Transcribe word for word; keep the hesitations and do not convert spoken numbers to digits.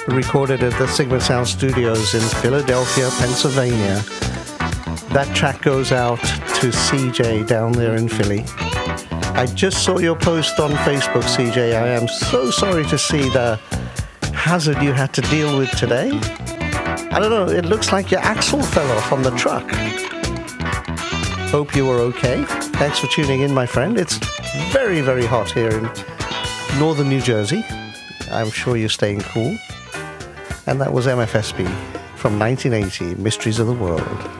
recorded at the Sigma Sound Studios in Philadelphia, Pennsylvania. That track goes out to C J down there in Philly. I just saw your post on Facebook, C J. I am so sorry to see the hazard you had to deal with today. I don't know, it looks like your axle fell off on the truck. Hope you were okay. Thanks for tuning in, my friend. It's very, very hot here in northern New Jersey. I'm sure you're staying cool. And that was M F S B from nineteen eighty, Mysteries of the World.